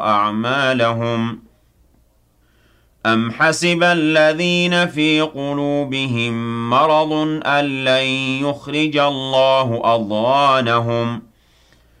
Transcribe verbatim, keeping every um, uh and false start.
أعمالهم أم حسب الذين في قلوبهم مرض أن لن يخرج الله أضغانهم